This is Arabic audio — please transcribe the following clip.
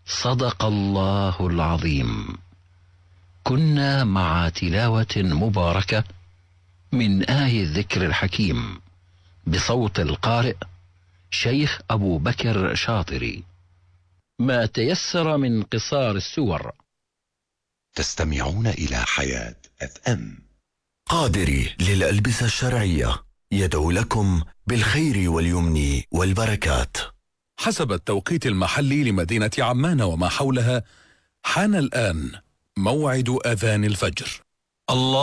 صدق الله العظيم. كنا مع تلاوة مباركة من آي الذكر الحكيم بصوت القارئ شيخ أبو بكر شاطري، ما تيسر من قصار السور. تستمعون إلى حياة FM. قادري للألبسة الشرعية يدعو لكم بالخير واليمن والبركات. حسب التوقيت المحلي لمدينة عمان وما حولها، حان الآن موعد أذان الفجر. الله